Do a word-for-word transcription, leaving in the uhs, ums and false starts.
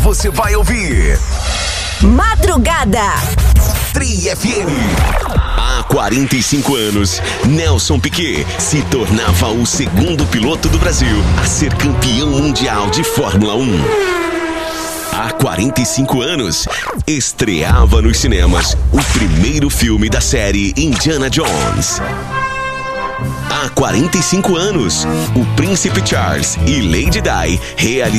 você vai ouvir Madrugada Tri F M. Há quarenta e cinco anos, Nelson Piquet se tornava o segundo piloto do Brasil a ser campeão mundial de Fórmula um. Há quarenta e cinco anos, estreava nos cinemas o primeiro filme da série Indiana Jones. Há quarenta e cinco anos, o Príncipe Charles e Lady Di realizaram